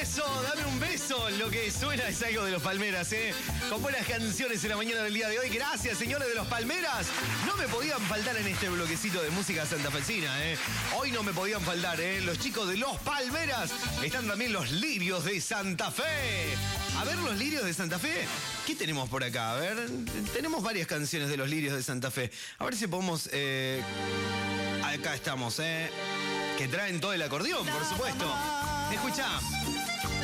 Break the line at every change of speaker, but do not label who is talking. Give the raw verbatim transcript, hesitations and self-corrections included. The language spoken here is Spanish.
beso, dame un beso. Lo que suena es algo de los Palmeras, ¿eh? Con buenas canciones en la mañana del día de hoy. Gracias, señores de los Palmeras. No me podían faltar en este bloquecito de música santafesina, ¿eh? Hoy no me podían faltar, ¿eh? Los chicos de los Palmeras. Están también los Lirios de Santa Fe. A ver, los Lirios de Santa Fe. ¿Qué tenemos por acá? A ver, tenemos varias canciones de los Lirios de Santa Fe. A ver si podemos... Eh... Acá estamos, ¿eh? Que traen todo el acordeón, por supuesto. Escuchá.